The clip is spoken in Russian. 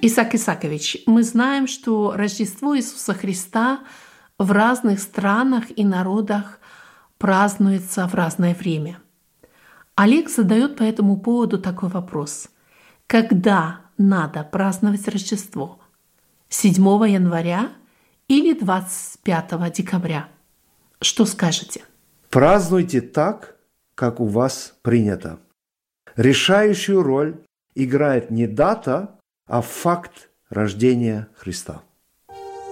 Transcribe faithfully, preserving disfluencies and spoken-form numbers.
Исаак Исаакович, мы знаем, что Рождество Иисуса Христа в разных странах и народах празднуется в разное время. Олег задает по этому поводу такой вопрос. Когда надо праздновать Рождество? седьмого января или двадцать пятого декабря? Что скажете? Празднуйте так, как у вас принято. Решающую роль играет не дата, а факт рождения Христа.